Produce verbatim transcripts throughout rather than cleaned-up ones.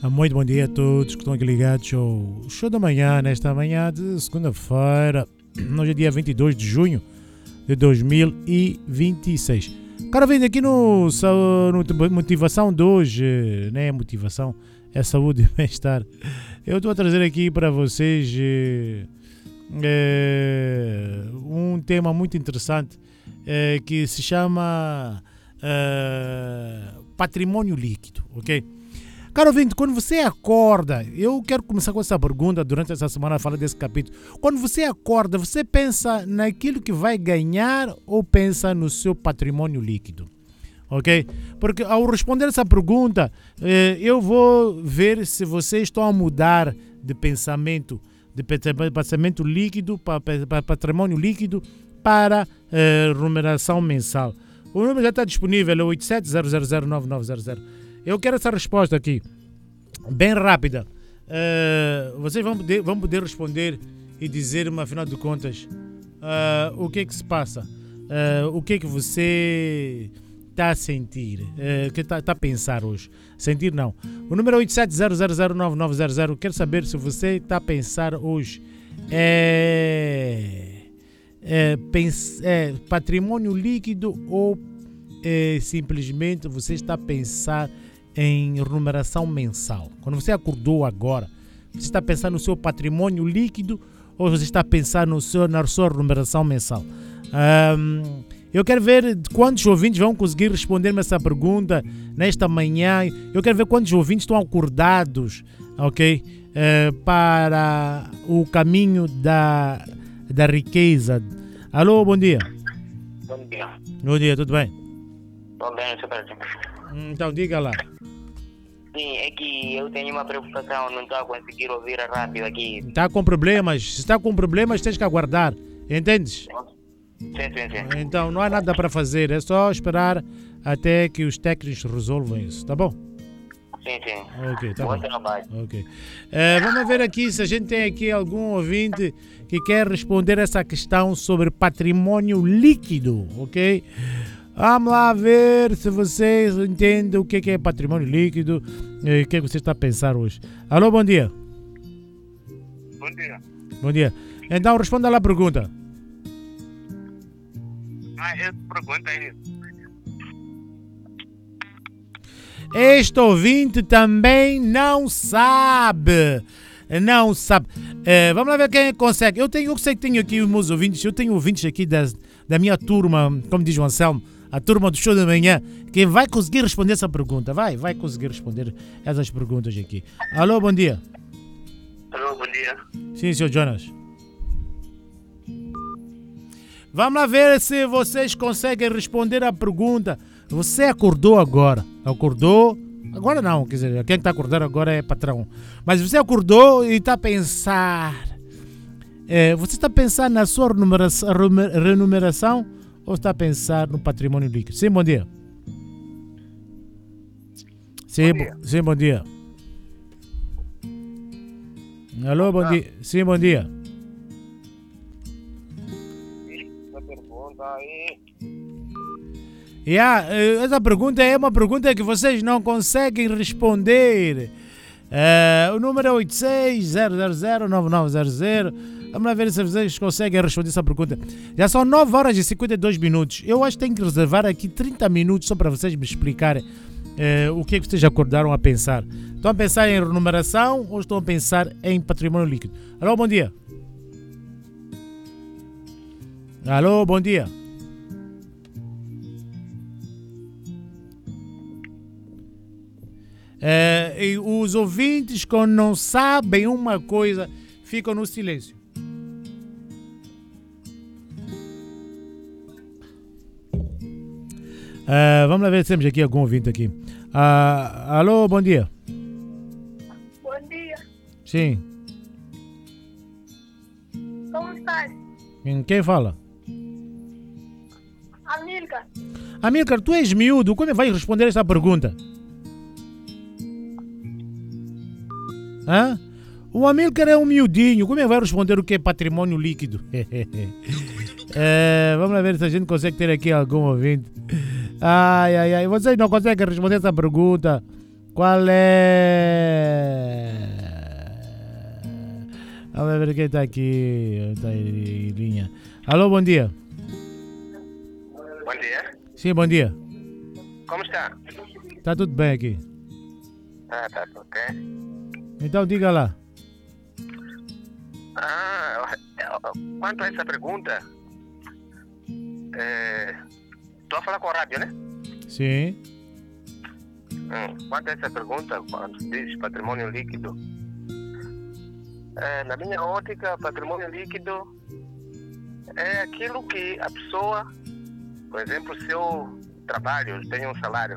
Muito bom dia a todos que estão aqui ligados ao show da manhã, nesta manhã de segunda-feira. Hoje é dia vinte e dois de junho de dois mil e vinte e seis. Cara, vem aqui no, no Motivação de hoje, não é motivação, é saúde e bem-estar. Eu estou a trazer aqui para vocês é, um tema muito interessante é, que se chama é, patrimônio líquido, ok? Caro ouvinte, quando você acorda, eu quero começar com essa pergunta durante essa semana a falar desse capítulo. Quando você acorda, você pensa naquilo que vai ganhar ou pensa no seu patrimônio líquido? Ok? Porque ao responder essa pergunta, eh, eu vou ver se vocês estão a mudar de pensamento, de pensamento líquido para, para patrimônio líquido para eh, remuneração mensal. O número já está disponível, é oito sete zero zero zero nove nove zero zero. Eu quero essa resposta aqui, bem rápida. Uh, vocês vão poder, vão poder responder e dizer-me, afinal de contas, uh, o que é que se passa, uh, o que é que você está a sentir, o uh, que está tá a pensar hoje. Sentir não. O número é oito sete zero zero zero nove nove zero zero. Quero saber se você está a pensar hoje. É, é, pens, é patrimônio líquido ou é, simplesmente você está a pensar em remuneração mensal. Quando você acordou agora, você está pensando no seu patrimônio líquido ou você está pensando no seu, na sua remuneração mensal? Um, eu quero ver quantos ouvintes vão conseguir responder-me essa pergunta nesta manhã. Eu quero ver quantos ouvintes estão acordados, ok? Uh, para o caminho da, da riqueza. Alô, bom dia. Bom dia. Bom dia, tudo bem? Tudo bem, senhor presidente. Então, diga lá. Sim, é que eu tenho uma preocupação, não estou a conseguir ouvir a rádio aqui. Está com problemas. Se está com problemas, tens que aguardar. Entendes? Sim, sim, sim. Então, não há nada para fazer. É só esperar até que os técnicos resolvam isso. Tá bom? Sim, sim. Ok, tá Bom bom. trabalho. Ok. Eh, vamos ver aqui se a gente tem aqui algum ouvinte que quer responder essa questão sobre patrimônio líquido, ok? Vamos lá ver se vocês entendem o que é patrimônio líquido e o que você está a pensar hoje. Alô, bom dia. Bom dia. Bom dia. Então, responda lá a pergunta. Ah, essa pergunta é Este ouvinte também não sabe. Não sabe. É, vamos lá ver quem consegue. Eu, tenho, eu sei que tenho aqui os meus ouvintes. Eu tenho ouvintes aqui das, da minha turma, como diz o Anselmo, a turma do show da manhã, que vai conseguir responder essa pergunta. Vai, vai conseguir responder essas perguntas aqui. Alô, bom dia. Alô, bom dia. Sim, senhor Jonas. Vamos lá ver se vocês conseguem responder a pergunta. Você acordou agora. Acordou? Agora não, quer dizer, quem está acordando agora é patrão. Mas você acordou e está a pensar. É, você está a pensar na sua remuneração, remuneração ou está a pensar no patrimônio líquido? Sim, bom dia. Sim, Bom dia. bo- sim, bom dia. Alô, bom Ah. dia. Sim, bom dia. Essa pergunta aí. Yeah, eh, essa pergunta é uma pergunta que vocês não conseguem responder. Eh, o número é oito seis zero zero zero nove nove zero zero. Vamos lá ver se vocês conseguem responder essa pergunta. Já são nove horas e cinquenta e dois minutos. Eu acho que tenho que reservar aqui trinta minutos só para vocês me explicarem eh, o que é que vocês acordaram a pensar. Estão a pensar em remuneração ou estão a pensar em patrimônio líquido? Alô, bom dia. Alô, bom dia. É, e os ouvintes, quando não sabem uma coisa, ficam no silêncio. É, vamos lá ver se temos aqui algum ouvinte aqui. Ah, alô, bom dia. Bom dia, Sim. como estás? Quem fala? Amilcar, Amilcar, tu és miúdo. Como vais responder esta pergunta? Hã? O Amilcar é um miudinho. Como é que vai responder o que é patrimônio líquido? É, vamos lá ver se a gente consegue ter aqui algum ouvinte. Ai, ai, ai. Vocês não conseguem responder essa pergunta. Qual é? Vamos ver quem está aqui. Está em linha. Alô, bom dia. Bom dia. Sim, bom dia. Como está? Está tudo bem aqui. Ah, tá, ok. Então diga lá. Ah, quanto a essa pergunta, estou a falar com a rádio, né? Sim. Hum, quanto a essa pergunta, quando se diz patrimônio líquido, é, na minha ótica, patrimônio líquido é aquilo que a pessoa, por exemplo, se eu trabalho, eu tenho um salário.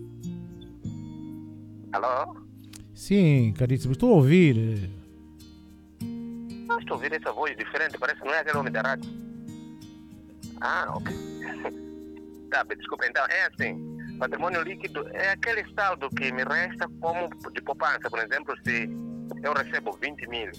Alô? Sim, caríssimo, estou a ouvir. Não estou ouvindo essa voz diferente, parece que não é aquele homem da rádio. Ah, ok. Tá, desculpa, então, é assim, patrimônio líquido é aquele saldo que me resta como de poupança. Por exemplo, se eu recebo vinte mil.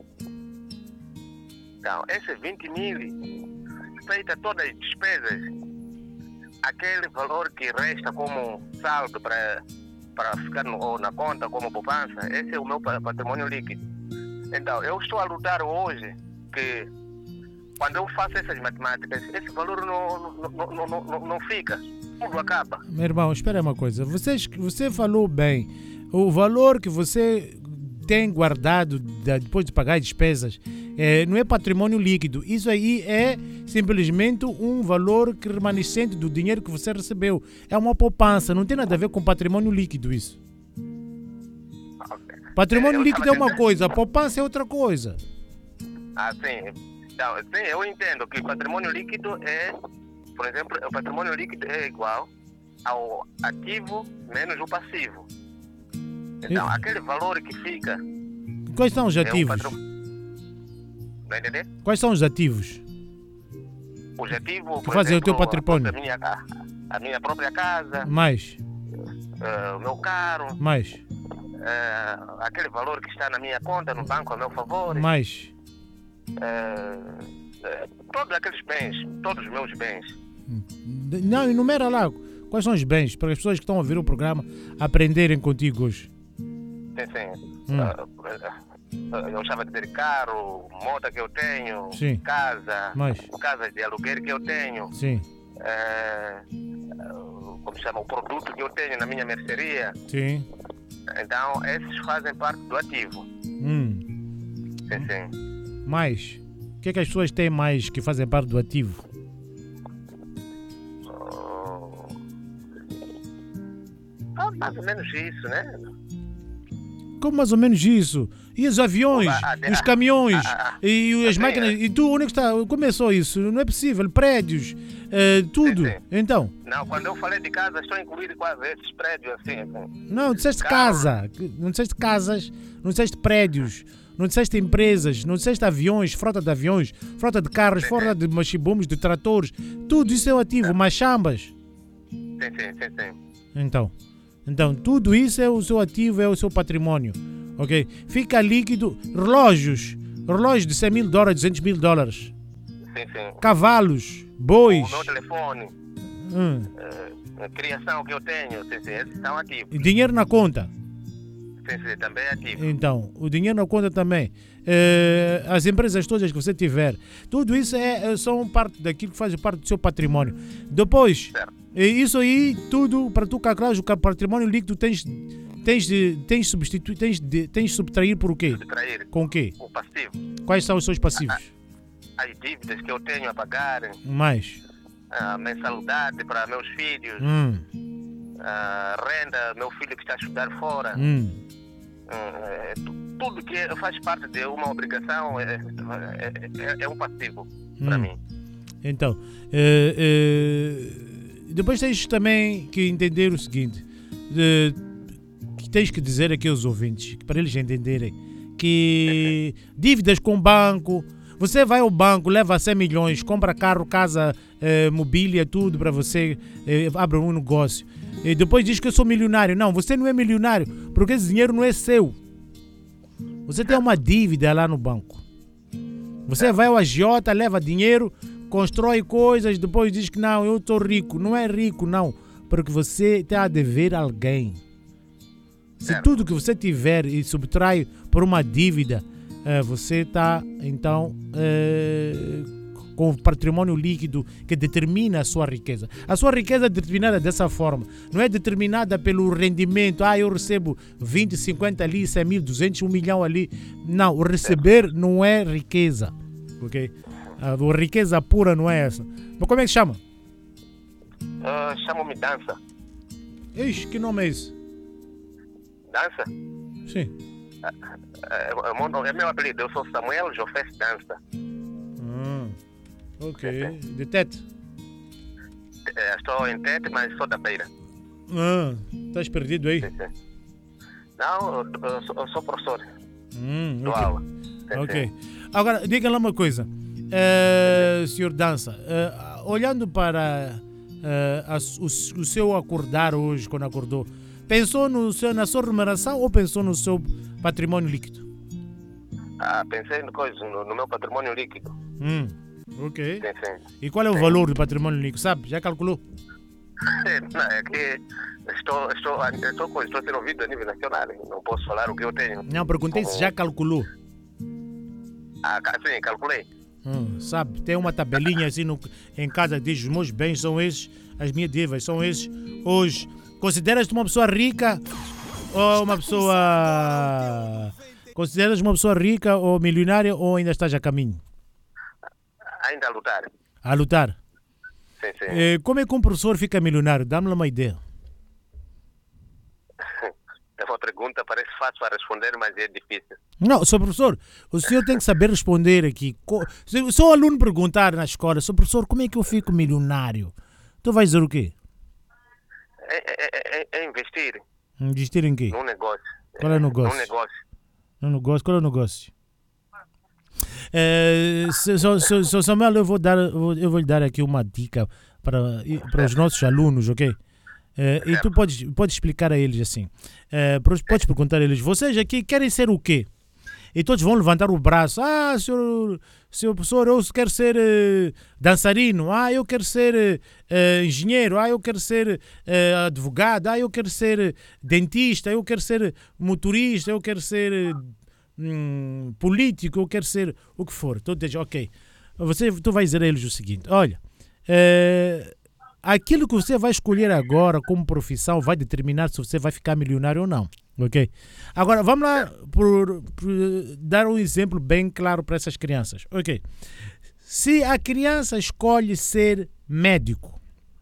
Então, esses vinte mil, feita todas as despesas, aquele valor que resta como saldo para para ficar no, ou na conta como poupança, esse é o meu patrimônio líquido. Então, eu estou a lutar hoje que quando eu faço essas matemáticas, esse valor não, não, não, não, não, não fica, tudo acaba. Meu irmão, espera uma coisa. Você, você falou bem. O valor que você tem guardado depois de pagar as despesas é, não é patrimônio líquido. Isso aí é simplesmente um valor que remanescente do dinheiro que você recebeu. É uma poupança, não tem nada a ver com patrimônio líquido isso. Okay. Patrimônio Eu líquido é uma tentando... coisa, poupança é outra coisa. Ah, sim. Então, sim, eu entendo que patrimônio líquido é, por exemplo, o patrimônio líquido é igual ao ativo menos o passivo. Então, Eu... aquele valor que fica... Quais são os ativos? É um patro... Não entendeu? Quais são os ativos? Os ativos, Que por fazem exemplo, o teu patrimônio? A, minha, a, a minha própria casa, Mais, uh, o meu carro, mais, uh, aquele valor que está na minha conta, no banco a meu favor, mais. uh, uh, todos aqueles bens, todos os meus bens. Não, enumera lá. Quais são os bens para as pessoas que estão a ouvir o programa aprenderem contigo hoje? Sim, sim. Hum. Uh, uh, eu estava a dizer carro, moto que eu tenho, Sim. casa, Mais. casa de aluguel que eu tenho, Sim, uh, uh, como se chama, o produto que eu tenho na minha mercearia. sim. Então, esses fazem parte do ativo. Hum. Sim, sim. Mais. O que é que as pessoas têm mais que fazem parte do ativo? Oh. Ah, mais ou menos isso, né? Como mais ou menos isso? E os aviões, Ah, ah, os caminhões, ah, ah, e as ah, máquinas, sim. e tu, onde é que está? Começou isso? Não é possível. Prédios, eh, tudo. Sim, sim. Então, Não, quando eu falei de casa, estou incluído quase esses prédios assim. assim. não disseste Carro. casa, não disseste casas, não disseste prédios, não disseste empresas, não disseste aviões, frota de aviões, frota de carros, Sim, frota de machibombos, de tratores, tudo isso é o ativo, machambas. Sim, sim, sim, sim. Então, então, tudo isso é o seu ativo, é o seu patrimônio, ok? Fica líquido, relógios, relógios de cem mil dólares, duzentos mil dólares, Sim, sim. cavalos, bois, O meu telefone, hum, a criação que eu tenho, sim, sim, esses são ativos. e dinheiro na conta. Sim, sim, também é ativo. Então, o dinheiro na conta também. Eh, as empresas todas que você tiver, tudo isso é, é- são parte daquilo que faz parte do seu patrimônio. Depois, Certo. eh, isso aí, tudo, para tu calcular o ca- patrimônio líquido, tens, tens, de, tens, substituir, tens, de, tens de subtrair por o quê? Subtrair Com o quê? o passivo. Quais são os seus passivos? As dívidas que eu tenho a pagar, Mais. a mensalidade para meus filhos, Hum, a renda, meu filho que está a estudar fora. hum. É, tu- tudo que faz parte de uma obrigação é, é, é, é um passivo para Hum. mim. Então, eh, eh, depois tens também que entender o seguinte, eh, que tens que dizer aqui aos ouvintes, para eles entenderem, que dívidas com banco, você vai ao banco, leva cem milhões, compra carro, casa, eh, mobília, tudo para você, eh, abre um negócio. E depois diz que eu sou milionário. Não, você não é milionário, porque esse dinheiro não é seu. Você tem uma dívida lá no banco. Você vai ao agiota, leva dinheiro, constrói coisas, depois diz que não, eu estou rico. Não é rico, não, porque você está a dever a alguém. Se Certo. tudo que você tiver e subtrai por uma dívida, eh, você está, então, eh, com o patrimônio líquido que determina a sua riqueza. A sua riqueza é determinada dessa forma. Não é determinada pelo rendimento. Ah, eu recebo vinte, cinquenta ali, cem mil, duzentos, um milhão ali. Não, o receber não é riqueza. Ok? A riqueza pura não é essa. Mas como é que chama? Ah, chamo-me Dança. Ixi, que nome é esse? Dança? Sim. É, é, meu- é meu apelido, eu sou Samuel Jofés Dança. Ah, ok. De Tete? É, estou em Tete, mas sou da Beira. Ah, estás perdido aí? Sim, sim. Não, eu, eu sou, eu sou professor, Hum, dou ok. aula. Sim, Ok. sim. Agora, diga lá uma coisa. Eh, senhor Dança, eh, olhando para eh, a su- o, s- o seu acordar hoje, quando acordou, pensou no seu, na sua remuneração ou pensou no seu patrimônio líquido? Ah, pensei no, coisa, no, no meu patrimônio líquido. Hum, ok. Sim, sim. E qual é o valor do patrimônio líquido? Sabe? Já calculou? Não, é que estou, estou, estou, com- estou a ser ouvido a nível nacional. Não posso falar o que eu tenho. Não, perguntei se já calculou. Ah, ca- sim, calculei. Hum, sabe, tem uma tabelinha assim no, em casa, diz os meus bens são esses, as minhas dívidas são esses. Hoje, consideras-te uma pessoa rica ou uma pessoa... Consideras uma pessoa rica ou milionária ou ainda estás a caminho? Ainda a lutar. A lutar? Sim, sim. Eh, como é que um professor fica milionário? Dá-me lá uma ideia. Essa pergunta parece fácil para responder, mas é difícil. Não, senhor professor, o senhor tem que saber responder aqui. Co- Se se o aluno perguntar na escola, senhor professor, como é que eu fico milionário? Tu vais dizer o quê? É, é- é- é investir Investir em quê? num negócio. Qual é o negócio? Num negócio. No negócio, qual é o negócio? É, se- se- se- se- Samuel, eu vou, dar, eu vou- eu vou lhe dar aqui uma dica para, para os nossos alunos, ok? É, e tu podes, podes explicar a eles assim. É, pros- podes perguntar a eles, vocês aqui querem ser o quê? E todos vão levantar o braço. Ah, senhor, senhor professor, eu quero ser eh, dançarino. Ah, eu quero ser eh, eh, engenheiro. Ah, eu quero ser eh, advogado. Ah, eu quero ser eh, dentista. Eu quero ser motorista. Eu quero ser eh, hum, político. Eu quero ser o que for. Todos dizem, ok. Você, tu vais dizer a eles o seguinte: olha, eh, aquilo que você vai escolher agora como profissão vai determinar se você vai ficar milionário ou não. Ok? Agora, vamos lá por, por dar um exemplo bem claro para essas crianças. Ok? Se a criança escolhe ser médico,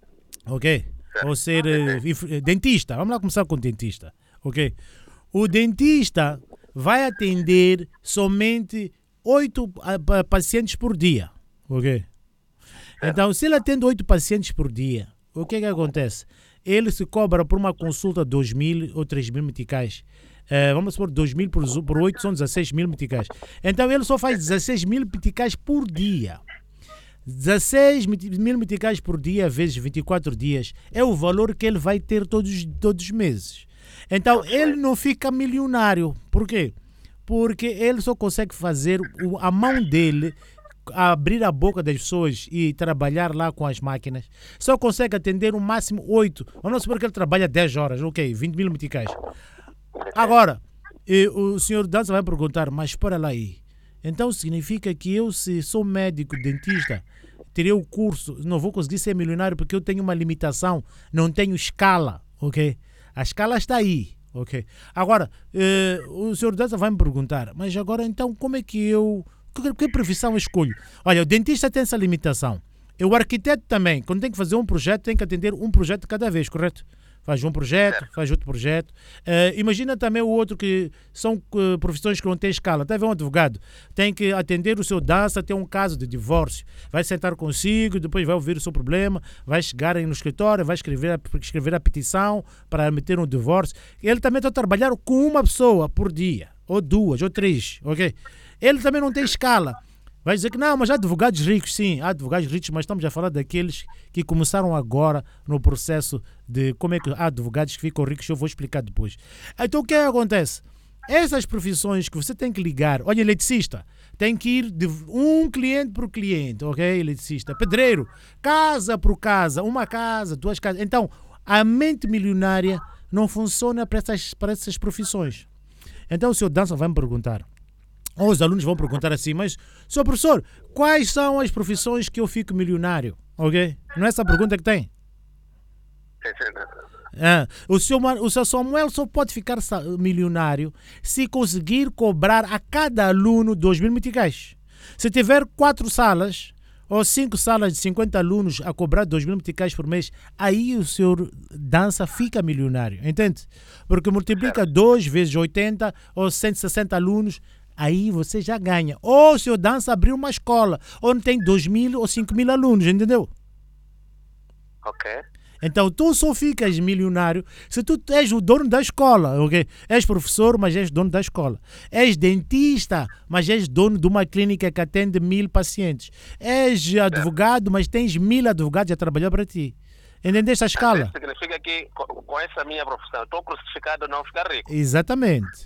ok? Ou ser eh, inf- dentista, vamos lá começar com dentista, ok? O dentista vai atender somente oito ah, pa- pacientes por dia, ok? Então, se ele atende oito pacientes por dia, o que é que acontece? Ele se cobra por uma consulta dois mil ou três mil meticais. Eh, vamos supor, dois mil por, zo- por oito são dezesseis mil meticais. Então, ele só faz dezesseis mil meticais por dia. dezesseis mil meticais por dia vezes vinte e quatro dias é o valor que ele vai ter todos, todos os meses. Então, ele não fica milionário. Por quê? Porque ele só consegue fazer o- a mão dele abrir a boca das pessoas e trabalhar lá com as máquinas. Só consegue atender no máximo oito. Vamos supor que ele trabalha dez horas, ok, vinte mil meticais. Agora, e o senhor Dança vai perguntar, mas espera lá aí. Então significa que eu, se sou médico, dentista, terei o curso, não vou conseguir ser milionário porque eu tenho uma limitação, não tenho escala, ok? A escala está aí, ok? Agora, eh, o senhor Dança vai me perguntar, mas agora então como é que eu... Que, que profissão eu escolho? Olha, o dentista tem essa limitação. E o arquiteto também, quando tem que fazer um projeto, tem que atender um projeto de cada vez, correto? Faz um projeto, faz outro projeto. Eh, imagina também o outro que são eh, profissões que não têm escala. Até ver um advogado, tem que atender o seu dança, tem um caso de divórcio. Vai sentar consigo, depois vai ouvir o seu problema, vai chegar aí no escritório, vai escrever a, escrever a petição para meter um divórcio. Ele também está a trabalhar com uma pessoa por dia, ou duas, ou três, ok? Ele também não tem escala. Vai dizer que não, mas há advogados ricos, sim, há advogados ricos, mas estamos a falar daqueles que começaram agora no processo de como é que há advogados que ficam ricos, eu vou explicar depois. Então o que acontece? Essas profissões que você tem que ligar, olha, eletricista, tem que ir de um cliente por cliente, ok, eletricista, pedreiro, casa por casa, uma casa, duas casas. Então, a mente milionária não funciona para essas, para essas profissões. Então o senhor Dança vai me perguntar, ou os alunos vão perguntar assim, mas, senhor professor, quais são as profissões que eu fico milionário? Ok? Não é essa a pergunta que tem? É, o, seu, o seu Samuel só pode ficar milionário se conseguir cobrar a cada aluno dois mil meticais. Se tiver quatro salas ou cinco salas de cinquenta alunos a cobrar dois mil meticais por mês, aí o senhor Dança fica milionário, entende? Porque multiplica dois vezes oitenta ou cento e sessenta alunos, aí você já ganha. Ou o senhor Dança abrir uma escola onde tem dois mil ou cinco mil alunos, entendeu? Ok. Então tu só ficas milionário se tu és o dono da escola, ok? És professor, mas és dono da escola. És dentista, mas és dono de uma clínica que atende mil pacientes. És advogado, mas tens mil advogados a trabalhar para ti. Entendeste a escala? Isso significa que com essa minha profissão estou crucificado a não ficar rico. Exatamente.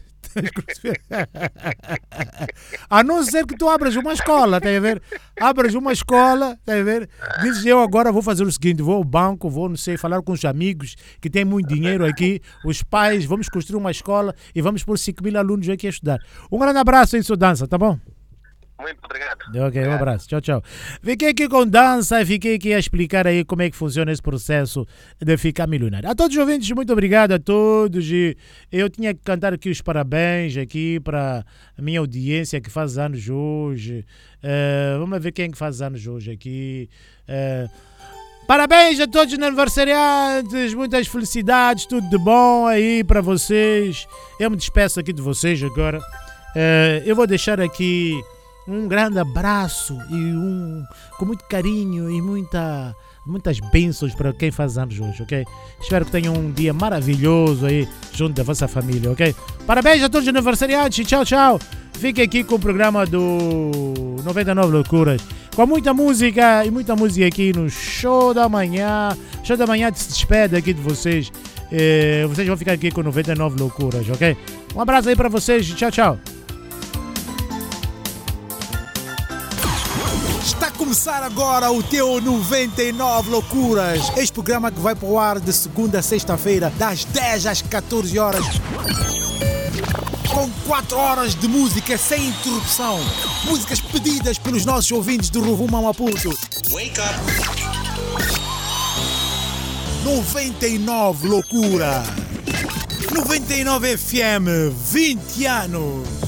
A não ser que tu abras uma escola, tá a ver? Abras uma escola, tá a ver? Dizes, eu agora vou fazer o seguinte, vou ao banco, vou, não sei, falar com os amigos que têm muito dinheiro aqui, os pais, vamos construir uma escola e vamos pôr cinco mil alunos aqui a estudar. Um grande abraço aí, seu Dança, tá bom? Muito obrigado. Ok, um abraço. Tchau, tchau. Fiquei aqui com Dança e fiquei aqui a explicar aí como é que funciona esse processo de ficar milionário. A todos os ouvintes, muito obrigado a todos. E eu tinha que cantar aqui os parabéns aqui para a minha audiência que faz anos hoje. Uh, vamos ver quem é que faz anos hoje aqui. Uh, Parabéns a todos os aniversariantes, muitas felicidades, tudo de bom aí para vocês. Eu me despeço aqui de vocês agora. Uh, eu vou deixar aqui um grande abraço e um com muito carinho e muita, muitas bênçãos para quem faz anos hoje, ok? Espero que tenham um dia maravilhoso aí junto da vossa família, ok? Parabéns a todos os aniversariantes e tchau, tchau! Fique aqui com o programa do noventa e nove Loucuras, com muita música e muita música aqui no Show da Manhã. Show da Manhã se despede aqui de vocês. Eh, vocês vão ficar aqui com noventa e nove Loucuras, ok? Um abraço aí para vocês, tchau, tchau! Está a começar agora o teu noventa e nove Loucuras. Este programa que vai para o ar de segunda a sexta-feira, das dez às catorze horas. Com quatro horas de música sem interrupção. Músicas pedidas pelos nossos ouvintes do Rovuma Maputo. Wake up! noventa e nove Loucura. noventa e nove F M, vinte anos.